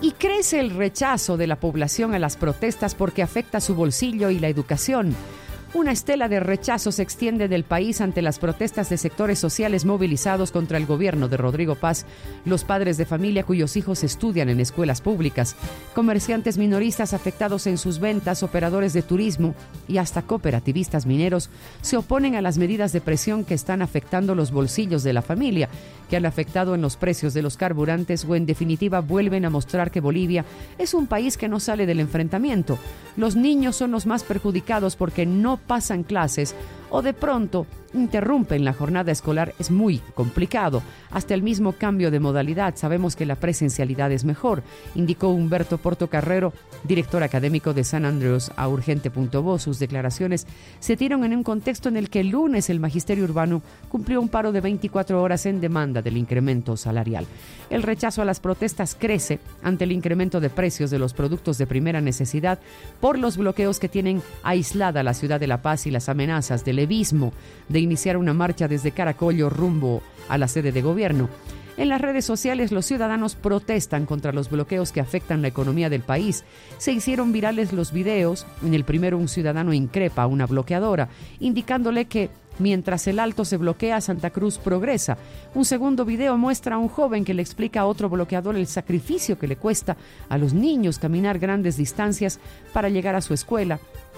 Y crece el rechazo de la población a las protestas porque afecta su bolsillo y la educación. Una estela de rechazo se extiende del país ante las protestas de sectores sociales movilizados contra el gobierno de Rodrigo Paz, los padres de familia cuyos hijos estudian en escuelas públicas, comerciantes minoristas afectados en sus ventas, operadores de turismo y hasta cooperativistas mineros se oponen a las medidas de presión que están afectando los bolsillos de la familia, que han afectado en los precios de los carburantes o en definitiva vuelven a mostrar que Bolivia es un país que no sale del enfrentamiento. Los niños son los más perjudicados porque no pasan clases o de pronto interrumpen la jornada escolar. Es muy complicado. Hasta el mismo cambio de modalidad sabemos que la presencialidad es mejor, indicó Humberto Portocarrero, director académico de San Andrews, a Urgente.vo. Sus declaraciones se dieron en un contexto en el que el lunes el Magisterio Urbano cumplió un paro de 24 horas en demanda del incremento salarial. El rechazo a las protestas crece ante el incremento de precios de los productos de primera necesidad por los bloqueos que tienen aislada la ciudad de La Paz y las amenazas del levismo de iniciar una marcha desde Caracollo rumbo a la sede de gobierno. En las redes sociales los ciudadanos protestan contra los bloqueos que afectan la economía del país. Se hicieron virales los videos. En el primero un ciudadano increpa a una bloqueadora, indicándole que mientras el Alto se bloquea, Santa Cruz progresa. Un segundo video muestra a un joven que le explica a otro bloqueador el sacrificio que le cuesta a los niños caminar grandes distancias para llegar a su escuela,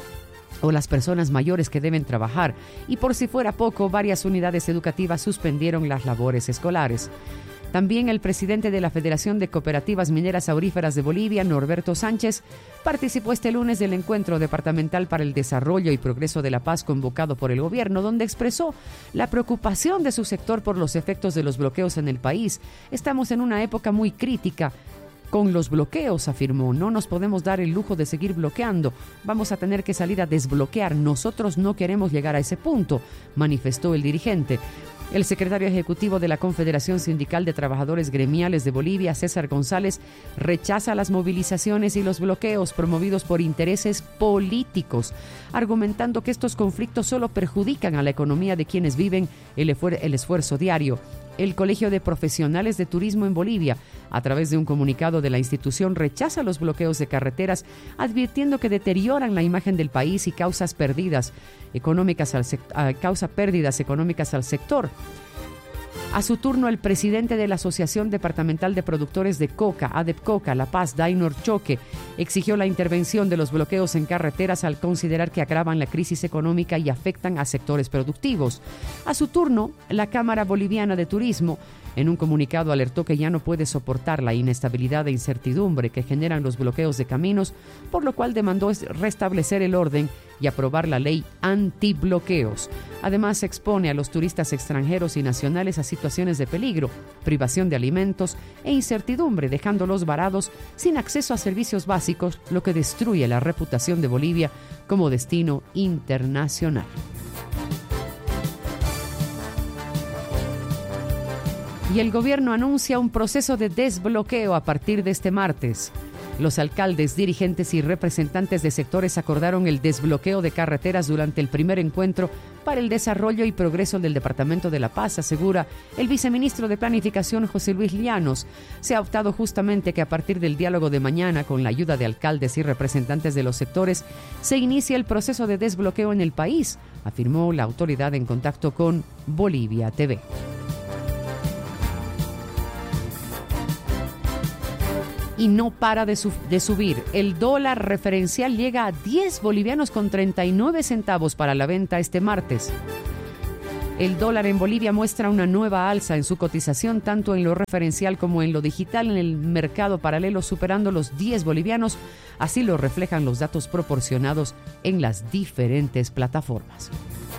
o las personas mayores que deben trabajar, y por si fuera poco, varias unidades educativas suspendieron las labores escolares. También el presidente de la Federación de Cooperativas Mineras Auríferas de Bolivia, Norberto Sánchez, participó este lunes del Encuentro Departamental para el Desarrollo y Progreso de la Paz convocado por el gobierno, donde expresó la preocupación de su sector por los efectos de los bloqueos en el país. Estamos en una época muy crítica con los bloqueos, afirmó. No nos podemos dar el lujo de seguir bloqueando. Vamos a tener que salir a desbloquear. Nosotros no queremos llegar a ese punto, manifestó el dirigente. El secretario ejecutivo de la Confederación Sindical de Trabajadores Gremiales de Bolivia, César González, rechaza las movilizaciones y los bloqueos promovidos por intereses políticos, argumentando que estos conflictos solo perjudican a la economía de quienes viven el esfuerzo diario. El Colegio de Profesionales de Turismo en Bolivia, a través de un comunicado de la institución, rechaza los bloqueos de carreteras, advirtiendo que deterioran la imagen del país y causa pérdidas económicas al sector. A su turno, el presidente de la Asociación Departamental de Productores de Coca, ADEPCOCA, La Paz, Dainor Choque, exigió la intervención de los bloqueos en carreteras al considerar que agravan la crisis económica y afectan a sectores productivos. A su turno, la Cámara Boliviana de Turismo, en un comunicado, alertó que ya no puede soportar la inestabilidad e incertidumbre que generan los bloqueos de caminos, por lo cual demandó restablecer el orden y aprobar la ley antibloqueos. Además, expone a los turistas extranjeros y nacionales a situaciones de peligro, privación de alimentos e incertidumbre, dejándolos varados sin acceso a servicios básicos, lo que destruye la reputación de Bolivia como destino internacional. Y el gobierno anuncia un proceso de desbloqueo a partir de este martes. Los alcaldes, dirigentes y representantes de sectores acordaron el desbloqueo de carreteras durante el primer encuentro para el desarrollo y progreso del Departamento de La Paz, asegura el viceministro de Planificación José Luis Llanos. Se ha optado justamente que a partir del diálogo de mañana, con la ayuda de alcaldes y representantes de los sectores, se inicie el proceso de desbloqueo en el país, afirmó la autoridad en contacto con Bolivia TV. Y no para de subir. El dólar referencial llega a 10 bolivianos con 39 centavos para la venta este martes. El dólar en Bolivia muestra una nueva alza en su cotización, tanto en lo referencial como en lo digital, en el mercado paralelo, superando los 10 bolivianos. Así lo reflejan los datos proporcionados en las diferentes plataformas.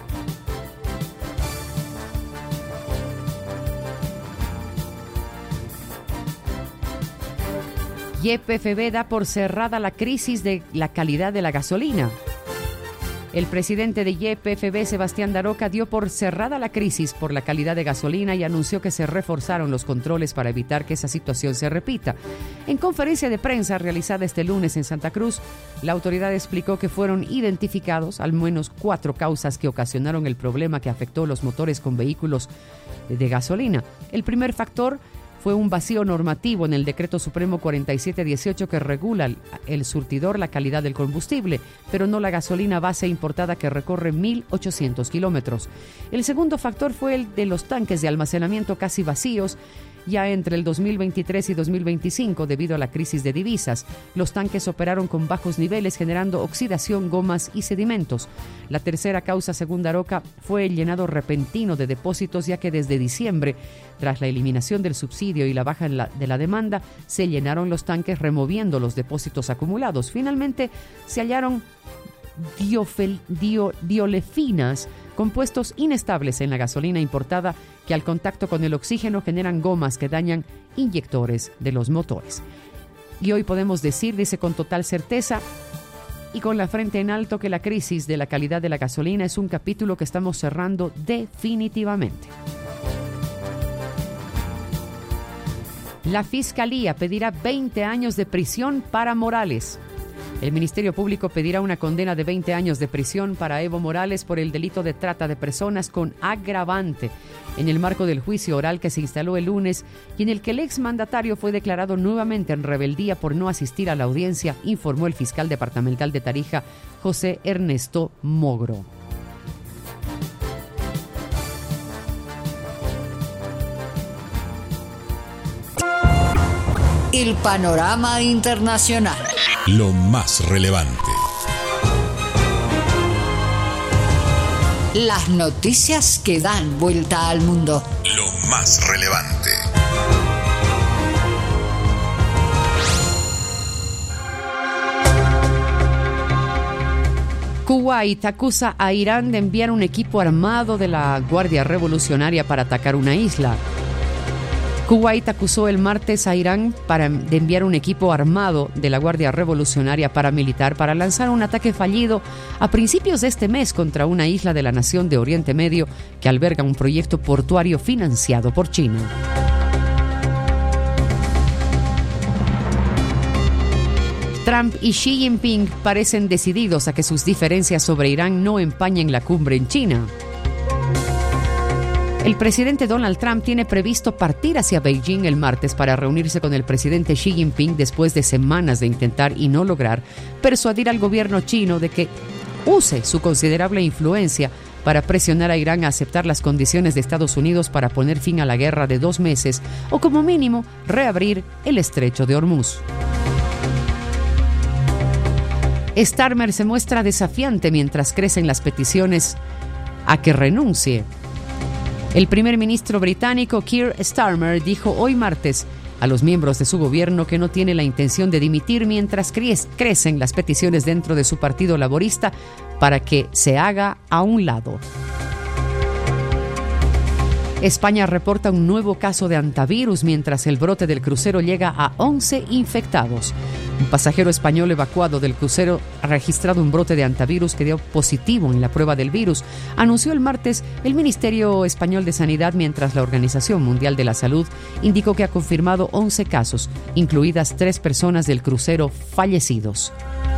YPFB da por cerrada la crisis de la calidad de la gasolina. El presidente de YPFB, Sebastián Daroca, dio por cerrada la crisis por la calidad de gasolina y anunció que se reforzaron los controles para evitar que esa situación se repita. En conferencia de prensa realizada este lunes en Santa Cruz, la autoridad explicó que fueron identificados al menos 4 causas que ocasionaron el problema que afectó los motores con vehículos de gasolina. El primer factor fue un vacío normativo en el Decreto Supremo 4718 que regula el surtidor, la calidad del combustible, pero no la gasolina base importada que recorre 1.800 kilómetros. El segundo factor fue el de los tanques de almacenamiento casi vacíos. Ya entre el 2023 y 2025, debido a la crisis de divisas, los tanques operaron con bajos niveles, generando oxidación, gomas y sedimentos. La tercera causa, según Daroca, fue el llenado repentino de depósitos, ya que desde diciembre, tras la eliminación del subsidio y la baja de la demanda, se llenaron los tanques removiendo los depósitos acumulados. Finalmente, se hallaron diolefinas, compuestos inestables en la gasolina importada que al contacto con el oxígeno generan gomas que dañan inyectores de los motores. Y hoy podemos decir, dice con total certeza y con la frente en alto, que la crisis de la calidad de la gasolina es un capítulo que estamos cerrando definitivamente. La Fiscalía pedirá 20 años de prisión para Morales. El Ministerio Público pedirá una condena de 20 años de prisión para Evo Morales por el delito de trata de personas con agravante, en el marco del juicio oral que se instaló el lunes y en el que el exmandatario fue declarado nuevamente en rebeldía por no asistir a la audiencia, informó el fiscal departamental de Tarija, José Ernesto Mogro. El panorama internacional. Lo más relevante. Las noticias que dan vuelta al mundo. Lo más relevante. Kuwait acusa a Irán de enviar un equipo armado de la Guardia Revolucionaria para atacar una isla. Kuwait acusó el martes a Irán de enviar un equipo armado de la Guardia Revolucionaria paramilitar para lanzar un ataque fallido a principios de este mes contra una isla de la nación de Oriente Medio que alberga un proyecto portuario financiado por China. Trump y Xi Jinping parecen decididos a que sus diferencias sobre Irán no empañen la cumbre en China. El presidente Donald Trump tiene previsto partir hacia Beijing el martes para reunirse con el presidente Xi Jinping después de semanas de intentar y no lograr persuadir al gobierno chino de que use su considerable influencia para presionar a Irán a aceptar las condiciones de Estados Unidos para poner fin a la guerra de 2 meses o, como mínimo, reabrir el estrecho de Hormuz. Starmer se muestra desafiante mientras crecen las peticiones a que renuncie. El primer ministro británico Keir Starmer dijo hoy martes a los miembros de su gobierno que no tiene la intención de dimitir mientras crecen las peticiones dentro de su partido laborista para que se haga a un lado. España reporta un nuevo caso de hantavirus mientras el brote del crucero llega a 11 infectados. Un pasajero español evacuado del crucero ha registrado un brote de hantavirus que dio positivo en la prueba del virus, anunció el martes el Ministerio Español de Sanidad, mientras la Organización Mundial de la Salud indicó que ha confirmado 11 casos, incluidas 3 personas del crucero fallecidos.